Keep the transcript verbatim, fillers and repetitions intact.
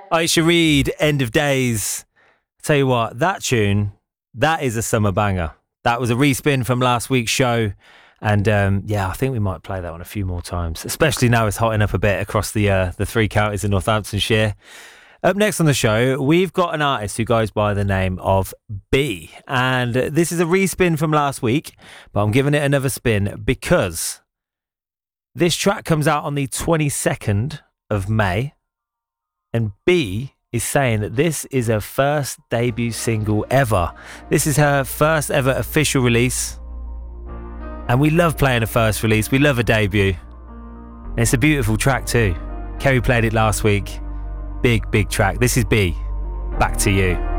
Aisha Reed, End of Days. Tell you what, that tune, that is a summer banger. That was a respin from last week's show. And um, yeah, I think we might play that one a few more times, especially now it's hotting up a bit across the uh, the three counties in Northamptonshire. Up next on the show, we've got an artist who goes by the name of B. And this is a respin from last week, but I'm giving it another spin because this track comes out on the twenty-second of May. And B is saying that this is her first debut single ever. This is her first ever official release. And we love playing a first release. We love a debut. And it's a beautiful track too. Kerry played it last week. Big, big track. This is B. Back to You.